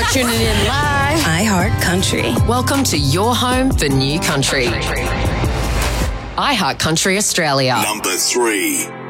tuning in live. iHeart Country. Welcome to your home for new country. iHeart Country Australia. Number 3.